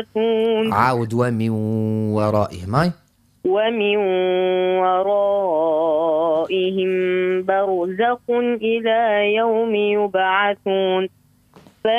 عاود ومن ورائهم. هاي ومن ورائهم برزخ إلى يوم يبعثون.